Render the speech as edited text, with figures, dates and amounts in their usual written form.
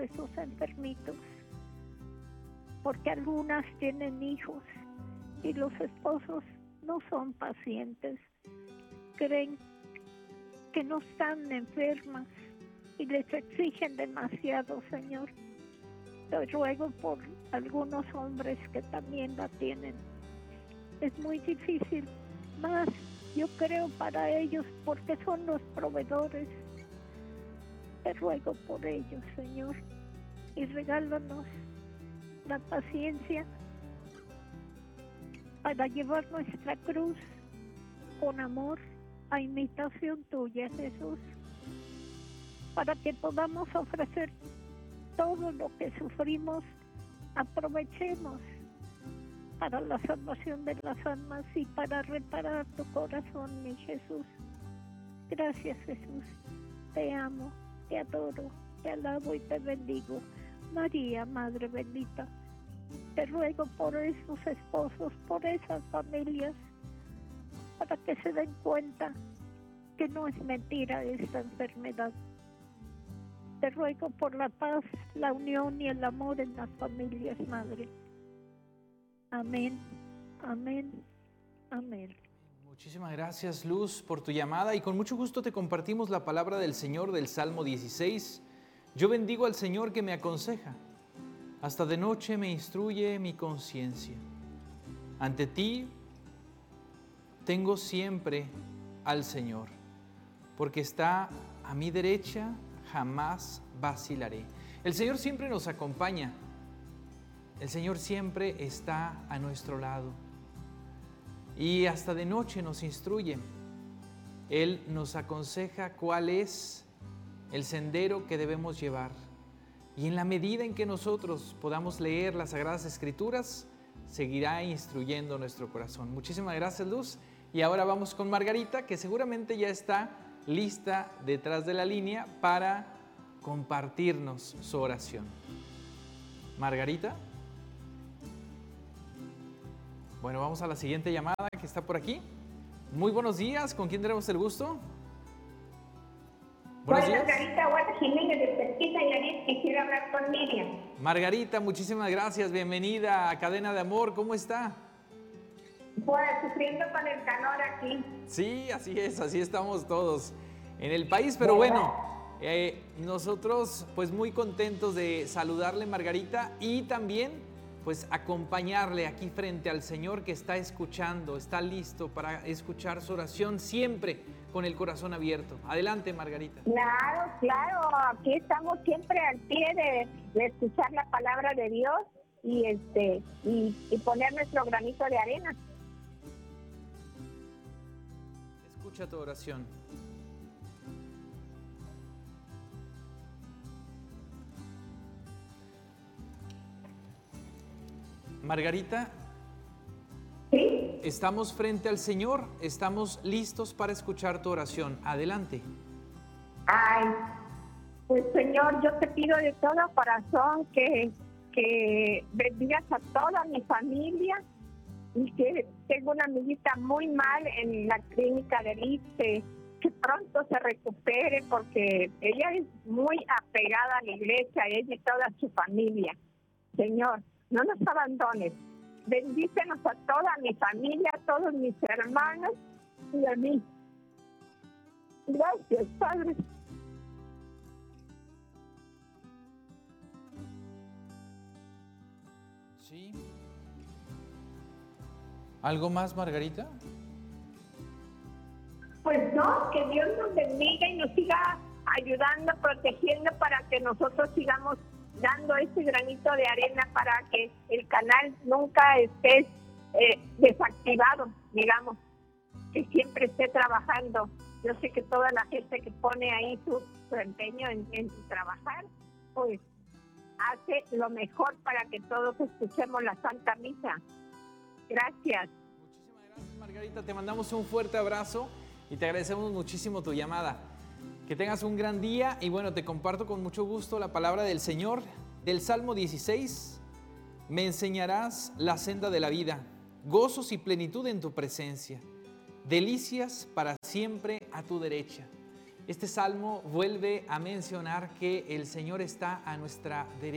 esos enfermitos, porque algunas tienen hijos y los esposos no son pacientes, creen que no están enfermas y les exigen demasiado, Señor. Te ruego por algunos hombres que también la tienen. Es muy difícil, más yo creo para ellos, porque son los proveedores. Te ruego por ellos, Señor, y regálanos la paciencia para llevar nuestra cruz con amor, a imitación tuya, Jesús, para que podamos ofrecer todo lo que sufrimos, aprovechemos para la salvación de las almas y para reparar tu corazón, mi Jesús. Gracias, Jesús. Te amo, te adoro, te alabo y te bendigo. María, Madre bendita, te ruego por esos esposos, por esas familias, para que se den cuenta que no es mentira esta enfermedad. Te ruego por la paz, la unión y el amor en las familias, Madre. Amén, amén, amén. Muchísimas gracias, Luz, por tu llamada, y con mucho gusto te compartimos la palabra del Señor del Salmo 16. Yo bendigo al Señor que me aconseja. Hasta de noche me instruye mi conciencia. Ante ti tengo siempre al Señor, porque está a mi derecha, jamás vacilaré. El Señor siempre nos acompaña. El Señor siempre está a nuestro lado. Y hasta de noche nos instruye. Él nos aconseja cuál es el sendero que debemos llevar. Y en la medida en que nosotros podamos leer las Sagradas Escrituras, seguirá instruyendo nuestro corazón. Muchísimas gracias, Luz. Y ahora vamos con Margarita, que seguramente ya está lista detrás de la línea para compartirnos su oración. Margarita. Bueno, vamos a la siguiente llamada que está por aquí. Muy buenos días, ¿con quién tenemos el gusto? Buenos días. Margarita Huerta Jiménez de Pesquisa, Nayarit, quisiera hablar con Miriam. Margarita, muchísimas gracias, bienvenida a Cadena de Amor, ¿cómo está? Pues sufriendo con el calor aquí. Sí, así es, así estamos todos en el país, pero bueno, nosotros pues muy contentos de saludarle, Margarita, y también pues acompañarle aquí frente al Señor que está escuchando, está listo para escuchar su oración siempre con el corazón abierto. Adelante, Margarita. Claro, claro, aquí estamos siempre al pie de escuchar la palabra de Dios y poner nuestro granito de arena. Escucha tu oración. Margarita, ¿Sí? estamos frente al Señor, estamos listos para escuchar tu oración. Adelante. Ay, pues Señor, yo te pido de todo corazón que bendigas a toda mi familia, y que tengo una amiguita muy mal en la clínica del ISSSTE, que pronto se recupere, porque ella es muy apegada a la iglesia, ella y toda su familia. Señor, no nos abandones. Bendícenos a toda mi familia, a todos mis hermanos y a mí. Gracias, Padre. Sí. ¿Algo más, Margarita? Pues no, que Dios nos bendiga y nos siga ayudando, protegiendo, para que nosotros sigamos dando ese granito de arena para que el canal nunca esté desactivado, digamos, que siempre esté trabajando. Yo sé que toda la gente que pone ahí su empeño en trabajar, pues hace lo mejor para que todos escuchemos la Santa Misa. Gracias. Muchísimas gracias, Margarita. Te mandamos un fuerte abrazo y te agradecemos muchísimo tu llamada. Que tengas un gran día y bueno, te comparto con mucho gusto la palabra del Señor del Salmo 16. Me enseñarás la senda de la vida, gozos y plenitud en tu presencia, delicias para siempre a tu derecha. Este salmo vuelve a mencionar que el Señor está a nuestra derecha.